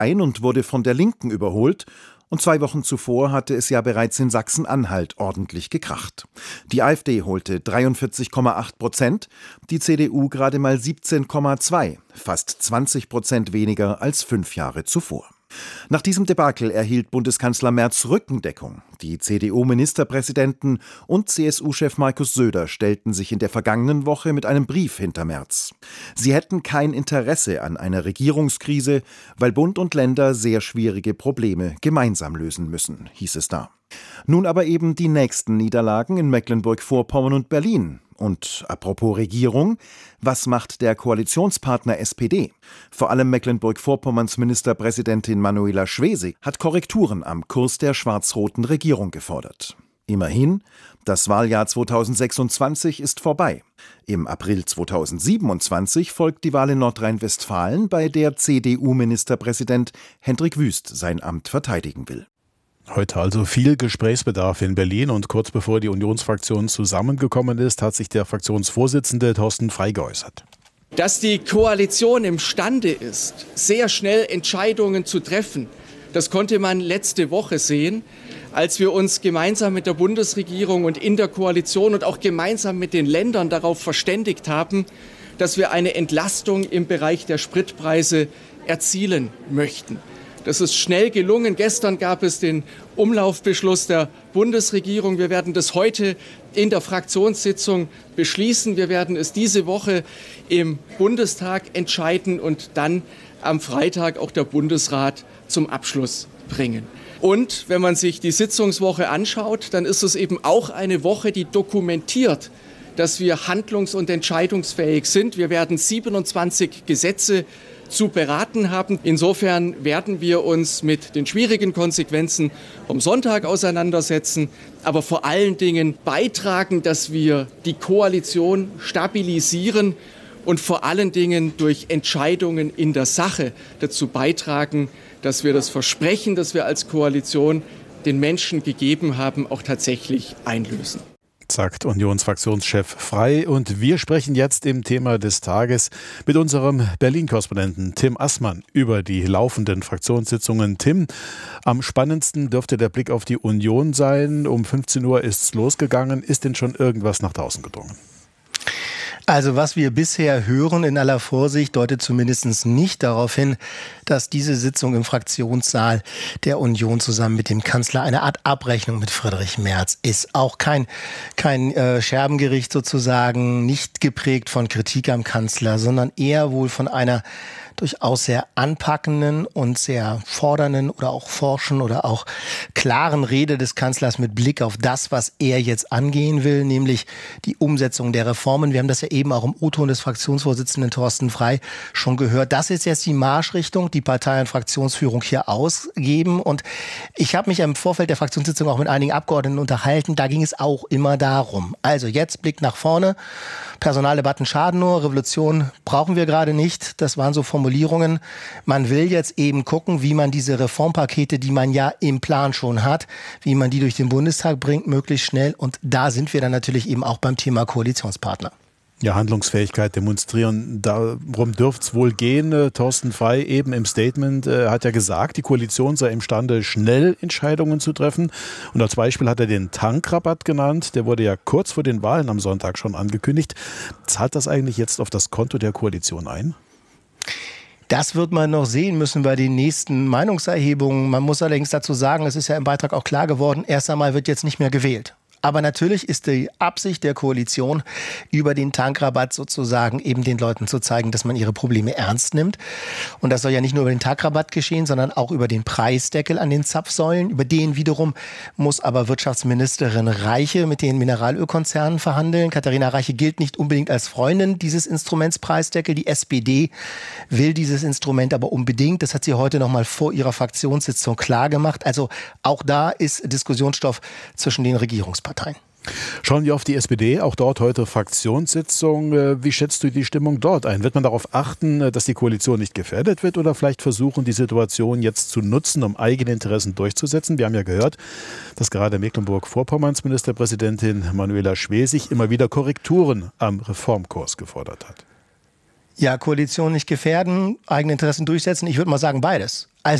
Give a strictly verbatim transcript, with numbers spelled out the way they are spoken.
ein und wurde von der Linken überholt. Und zwei Wochen zuvor hatte es ja bereits in Sachsen-Anhalt ordentlich gekracht. Die AfD holte dreiundvierzig Komma acht Prozent, die C D U gerade mal siebzehn Komma zwei, fast zwanzig Prozent weniger als fünf Jahre zuvor. Nach diesem Debakel erhielt Bundeskanzler Merz Rückendeckung. Die C D U-Ministerpräsidenten und C S U-Chef Markus Söder stellten sich in der vergangenen Woche mit einem Brief hinter Merz. Sie hätten kein Interesse an einer Regierungskrise, weil Bund und Länder sehr schwierige Probleme gemeinsam lösen müssen, hieß es da. Nun aber eben die nächsten Niederlagen in Mecklenburg-Vorpommern und Berlin. Und apropos Regierung, was macht der Koalitionspartner S P D? Vor allem Mecklenburg-Vorpommerns Ministerpräsidentin Manuela Schwesig hat Korrekturen am Kurs der schwarz-roten Regierung gefordert. Immerhin, das Wahljahr zweitausendsechsundzwanzig ist vorbei. Im April zweitausendsiebenundzwanzig folgt die Wahl in Nordrhein-Westfalen, bei der C D U-Ministerpräsident Hendrik Wüst sein Amt verteidigen will. Heute also viel Gesprächsbedarf in Berlin und kurz bevor die Unionsfraktion zusammengekommen ist, hat sich der Fraktionsvorsitzende Thorsten Frey geäußert. Dass die Koalition imstande ist, sehr schnell Entscheidungen zu treffen, das konnte man letzte Woche sehen, als wir uns gemeinsam mit der Bundesregierung und in der Koalition und auch gemeinsam mit den Ländern darauf verständigt haben, dass wir eine Entlastung im Bereich der Spritpreise erzielen möchten. Das ist schnell gelungen. Gestern gab es den Umlaufbeschluss der Bundesregierung. Wir werden das heute in der Fraktionssitzung beschließen. Wir werden es diese Woche im Bundestag entscheiden und dann am Freitag auch der Bundesrat zum Abschluss bringen. Und wenn man sich die Sitzungswoche anschaut, dann ist es eben auch eine Woche, die dokumentiert, dass wir handlungs- und entscheidungsfähig sind. Wir werden siebenundzwanzig Gesetze zu beraten haben. Insofern werden wir uns mit den schwierigen Konsequenzen vom Sonntag auseinandersetzen, aber vor allen Dingen beitragen, dass wir die Koalition stabilisieren und vor allen Dingen durch Entscheidungen in der Sache dazu beitragen, dass wir das Versprechen, das wir als Koalition den Menschen gegeben haben, auch tatsächlich einlösen. Sagt Unionsfraktionschef Frey. Und wir sprechen jetzt im Thema des Tages mit unserem Berlin-Korrespondenten Tim Assmann über die laufenden Fraktionssitzungen. Tim, am spannendsten dürfte der Blick auf die Union sein. Um fünfzehn Uhr ist es losgegangen. Ist denn schon irgendwas nach draußen gedrungen? Also was wir bisher hören in aller Vorsicht, deutet zumindest nicht darauf hin, dass diese Sitzung im Fraktionssaal der Union zusammen mit dem Kanzler eine Art Abrechnung mit Friedrich Merz ist. Auch kein, kein äh, Scherbengericht sozusagen, nicht geprägt von Kritik am Kanzler, sondern eher wohl von einer durchaus sehr anpackenden und sehr fordernden oder auch forschen oder auch klaren Rede des Kanzlers mit Blick auf das, was er jetzt angehen will, nämlich die Umsetzung der Reformen. Wir haben das ja eben auch im O-Ton des Fraktionsvorsitzenden Thorsten Frey schon gehört. Das ist jetzt die Marschrichtung, die Partei- und Fraktionsführung hier ausgeben. Und ich habe mich im Vorfeld der Fraktionssitzung auch mit einigen Abgeordneten unterhalten. Da ging es auch immer darum. Also jetzt Blick nach vorne. Personaldebatten schaden nur, Revolution brauchen wir gerade nicht. Das waren so Formulierungen. Man will jetzt eben gucken, wie man diese Reformpakete, die man ja im Plan schon hat, wie man die durch den Bundestag bringt, möglichst schnell. Und da sind wir dann natürlich eben auch beim Thema Koalitionspartner. Ja, Handlungsfähigkeit demonstrieren, darum dürfte es wohl gehen. Thorsten Frey eben im Statement äh, hat ja gesagt, die Koalition sei imstande, schnell Entscheidungen zu treffen. Und als Beispiel hat er den Tankrabatt genannt. Der wurde ja kurz vor den Wahlen am Sonntag schon angekündigt. Zahlt das eigentlich jetzt auf das Konto der Koalition ein? Das wird man noch sehen müssen bei den nächsten Meinungserhebungen. Man muss allerdings dazu sagen, es ist ja im Beitrag auch klar geworden, erst einmal wird jetzt nicht mehr gewählt. Aber natürlich ist die Absicht der Koalition, über den Tankrabatt sozusagen eben den Leuten zu zeigen, dass man ihre Probleme ernst nimmt. Und das soll ja nicht nur über den Tankrabatt geschehen, sondern auch über den Preisdeckel an den Zapfsäulen. Über den wiederum muss aber Wirtschaftsministerin Reiche mit den Mineralölkonzernen verhandeln. Katharina Reiche gilt nicht unbedingt als Freundin dieses Instruments Preisdeckel. Die S P D will dieses Instrument aber unbedingt. Das hat sie heute noch mal vor ihrer Fraktionssitzung klar gemacht. Also auch da ist Diskussionsstoff zwischen den Regierungsparteien. Schauen wir auf die S P D, auch dort heute Fraktionssitzung. Wie schätzt du die Stimmung dort ein? Wird man darauf achten, dass die Koalition nicht gefährdet wird oder vielleicht versuchen, die Situation jetzt zu nutzen, um eigene Interessen durchzusetzen? Wir haben ja gehört, dass gerade Mecklenburg-Vorpommerns Ministerpräsidentin Manuela Schwesig immer wieder Korrekturen am Reformkurs gefordert hat. Ja, Koalition nicht gefährden, eigene Interessen durchsetzen. Ich würde mal sagen beides.